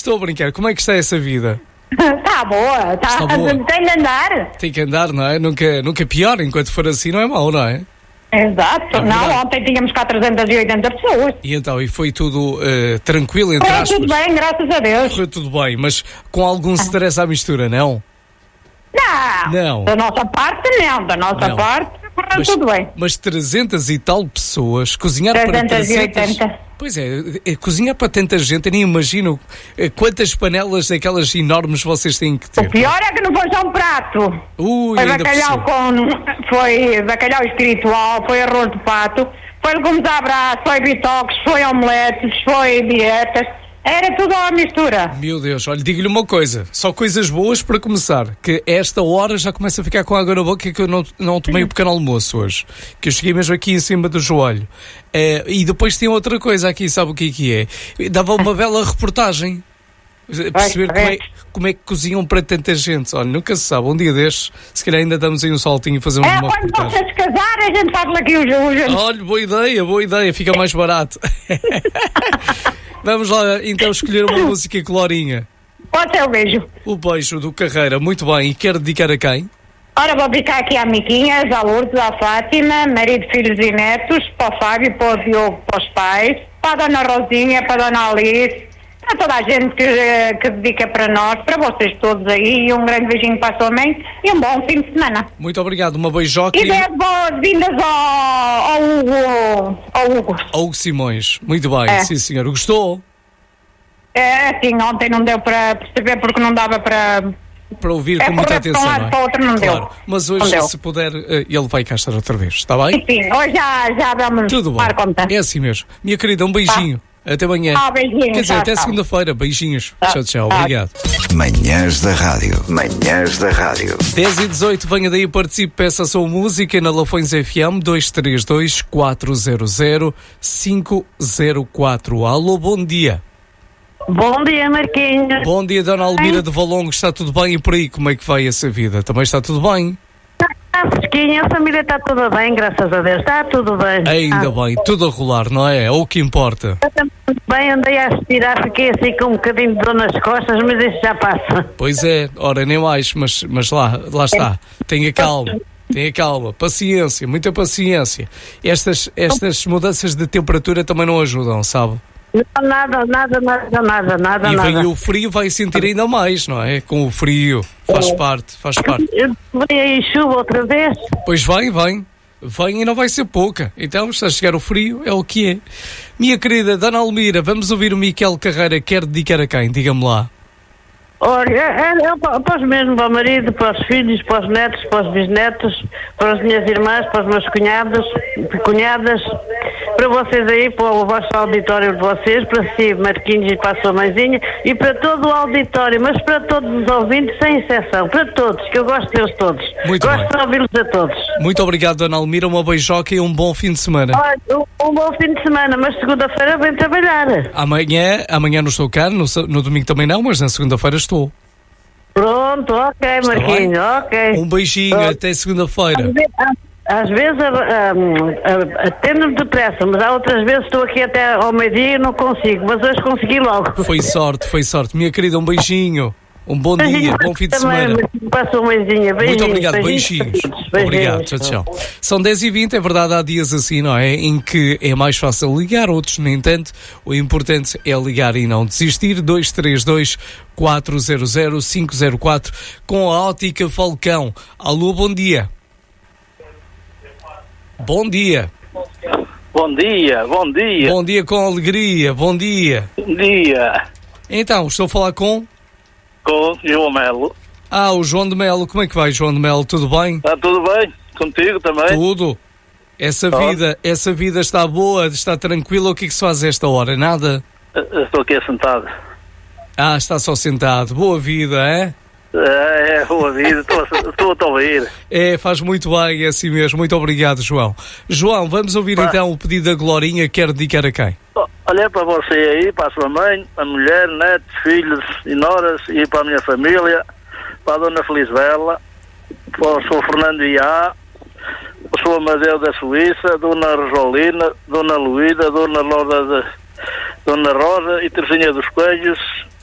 Estou a brincar. Como é que está essa vida? Está boa. Está boa. Tem de andar. Tem que andar, não é? Nunca pior. Enquanto for assim, não é mau, não é? Exato. Não, ontem tínhamos cá 380 pessoas. E então, foi tudo tranquilo, entre aspas? Tudo bem, graças a Deus. Foi tudo bem, mas com algum stress à mistura, não? Não. Da nossa parte, não. Da nossa parte, tudo bem. Mas 300 e tal pessoas, cozinhar para 380... Pois é, cozinhar para tanta gente, eu nem imagino quantas panelas daquelas enormes vocês têm que ter. O pior é que não foi só um prato. Foi bacalhau espiritual, foi arroz de pato, foi legumes à brás, foi bitoques, foi omeletes, foi dietas. Era tudo à mistura. Meu Deus, olha, digo-lhe uma coisa. Só coisas boas para começar. Que a esta hora já começa a ficar com água na boca, que eu não tomei o pequeno almoço hoje. Que eu cheguei mesmo aqui em cima do joelho. E depois tem outra coisa aqui, sabe o que é? Dava uma bela reportagem. Perceber como é que cozinham para tanta gente. Olha, nunca se sabe. Um dia destes, se calhar ainda damos aí um saltinho e fazemos uma reportagem. Quando vocês casarem, a gente faz aqui os... Olha, boa ideia. Fica mais barato. Vamos lá, então, escolher uma música colorinha. Pode ser o beijo. O beijo do Carreira, muito bem. E quer dedicar a quem? Ora, vou dedicar aqui à Miquinhas, à Lourdes, à Fátima, marido, filhos e netos, para o Fábio, para o Diogo, para os pais, para a Dona Rosinha, para a Dona Alice, para toda a gente que dedica para nós, para vocês todos aí, e um grande beijinho para a sua mãe e um bom fim de semana. Muito obrigado, uma beijoca. E 10 boas-vindas ao Hugo. Ao Hugo Simões, muito bem, sim senhor. Gostou? Sim, ontem não deu para perceber porque não dava para ouvir com muita atenção, não é? Para outro não deu. Mas hoje, se puder, ele vai cá estar outra vez, está bem? Sim, hoje já vamos tomar conta. É assim mesmo. Minha querida, um beijinho. Até amanhã. Beijinhos. Quer dizer, até segunda-feira. Beijinhos. Tchau. Obrigado. Manhãs da Rádio. 10h18, venha daí, participe, peça a sua música na Lafões FM 232-400-504. Alô, bom dia. Bom dia, Marquinhos. Bom dia, Dona Almira de Valongo. Está tudo bem? E por aí, como é que vai essa vida? Também está tudo bem? Está fresquinha, a família está tudo bem, graças a Deus. Está tudo bem. Ainda bem, tudo a rolar, não é? É o que importa. Muito bem, andei a estirar, fiquei assim com um bocadinho de dor nas costas, mas isso já passa. Pois é, ora, nem mais, mas lá está. Tenha calma, paciência, muita paciência. Estas mudanças de temperatura também não ajudam, sabe? Nada. E vem o frio, vai sentir ainda mais, não é? Com o frio, faz parte. Vem aí chuva outra vez? Pois vem e não vai ser pouca. Então, se a chegar o frio, é o que é. Minha querida Dona Almira, vamos ouvir o Miquel Carreira. Quer dedicar a quem? Diga-me lá. Olha, para os mesmos, para o marido, para os filhos, para os netos, para os bisnetos, para as minhas irmãs, para os meus cunhadas, para vocês aí, para o vosso auditório de vocês, para si, Marquinhos, e para a sua mãezinha, e para todo o auditório, mas para todos os ouvintes, sem exceção, para todos, que eu gosto de vê-los todos. Gosto de ouvi-los a todos. Muito obrigado, Dona Almira, uma beijoca e um bom fim de semana. Olha, um bom fim de semana, mas segunda-feira venho trabalhar. Amanhã não estou cá, no domingo também não, mas na segunda-feira estou. Pronto, ok, Marquinhos, ok. Um beijinho, até segunda-feira. Às vezes atendo-me depressa, mas há outras vezes estou aqui até ao meio-dia e não consigo, mas hoje consegui logo. Foi sorte. Minha querida, um beijinho. Um bom dia, bom fim de semana. Passa uma mãezinha. Muito obrigado, beijinhos. Obrigado, tchau. São 10h20, é verdade, há dias assim, não é? Em que é mais fácil ligar, outros nem tanto. O importante é ligar e não desistir. 232-400-504 com a Ótica Falcão. Alô, bom dia. Bom dia. Bom dia. Bom dia com alegria, bom dia. Bom dia. Então, estou a falar com João Melo. O João de Melo. Como é que vai, João de Melo? Tudo bem? Está tudo bem? Contigo também? Tudo. Essa vida está boa, está tranquila. O que é que se faz a esta hora? Nada? Estou aqui sentado. Está só sentado. Boa vida, é? Boa vida. Estou a ouvir. Faz muito bem, é assim mesmo. Muito obrigado, João. João, vamos ouvir então o pedido da Glorinha. Quer dedicar a quem? Olha, para você aí, para a sua mãe, a mulher, netos, filhos e noras, e para a minha família, para a Dona Felizbela, para o Sr. Fernando Iá, o Sr. Amadeu da Suíça, a Dona Rosolina, Dona Luída, Dona Loura, Dona Rosa e Teresinha dos Coelhos,